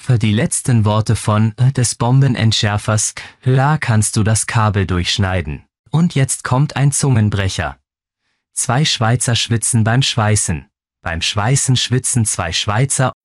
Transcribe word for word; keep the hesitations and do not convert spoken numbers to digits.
Für die letzten Worte von äh, des Bombenentschärfers, klar kannst du das Kabel durchschneiden. Und jetzt kommt ein Zungenbrecher. Zwei Schweizer schwitzen beim Schweißen. Beim Schweißen schwitzen zwei Schweizer